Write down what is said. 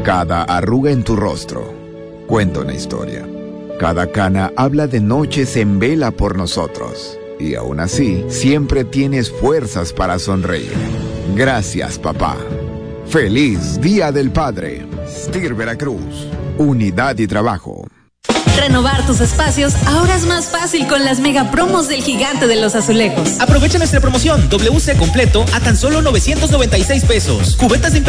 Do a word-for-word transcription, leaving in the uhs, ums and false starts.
Cada arruga en tu rostro cuenta una historia. Cada cana habla de noches en vela por nosotros. Y aún así, siempre tienes fuerzas para sonreír. Gracias, papá. Feliz Día del Padre. S T I R Veracruz. Unidad y trabajo. Renovar tus espacios ahora es más fácil con las mega promos del Gigante de los Azulejos. Aprovecha nuestra promoción W C completo a tan solo novecientos noventa y seis pesos. Cubetas de